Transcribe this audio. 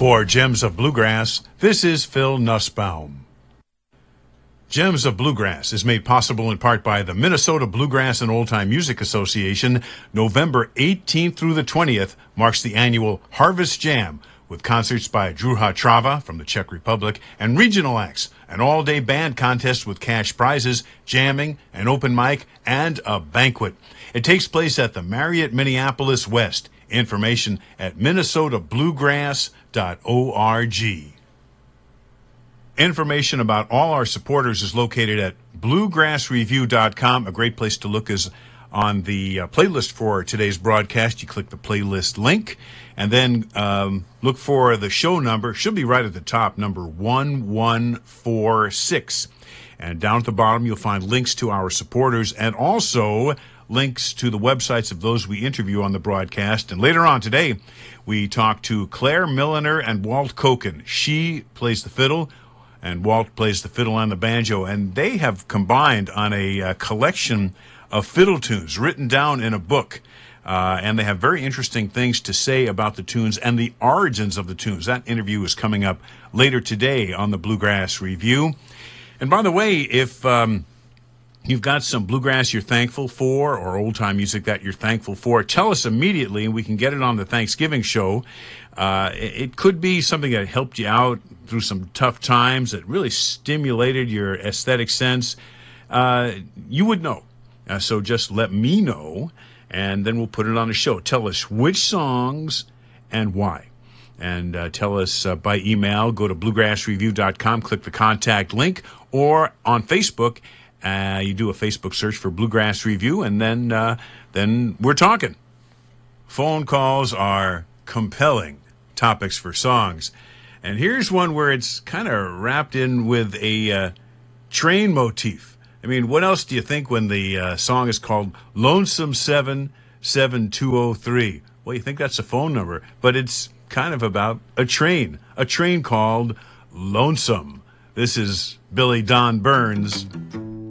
For Gems of Bluegrass, this is Phil Nussbaum. Gems of Bluegrass is made possible in part by the Minnesota Bluegrass and Old Time Music Association. November 18th through the 20th marks the annual Harvest Jam, with concerts by Druha Trava from the Czech Republic and regional acts, an all-day band contest with cash prizes, jamming, an open mic, and a banquet. It takes place at the Marriott Minneapolis West. Information at minnesotabluegrass.org. Information about all our supporters is located at bluegrassreview.com. A great place to look is on the playlist for today's broadcast. You click the playlist link and then look for the show number. It should be right at the top, number 1146. And down at the bottom, you'll find links to our supporters and also links to the websites of those we interview on the broadcast. And later on today, we talk to Claire Milliner and Walt Koken. She plays the fiddle, and Walt plays the fiddle and the banjo. And they have combined on a collection of fiddle tunes written down in a book. And they have very interesting things to say about the tunes and the origins of the tunes. That interview is coming up later today on the Bluegrass Review. And by the way, if you've got some bluegrass you're thankful for or old-time music that you're thankful for, tell us immediately and we can get it on the Thanksgiving show. It could be something that helped you out through some tough times, that really stimulated your aesthetic sense. You would know. So just let me know, and then we'll put it on the show. Tell us which songs and why. And tell us by email. Go to bluegrassreview.com, click the contact link, or on Facebook, you do a Facebook search for Bluegrass Review, and then we're talking. Phone calls are compelling topics for songs. And here's one where it's kind of wrapped in with a train motif. I mean, what else do you think when the song is called Lonesome 77203? Well, you think that's a phone number, but it's kind of about a train called Lonesome. This is Billy Don Burns.